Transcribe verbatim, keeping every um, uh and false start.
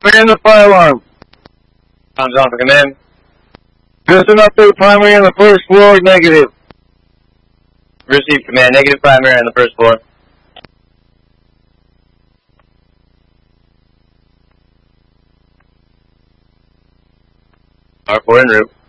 in the fire alarm. Tom Johnson, come in. Just an update, primary on the first floor, negative. Receive command, negative primary on the first floor. R four en route.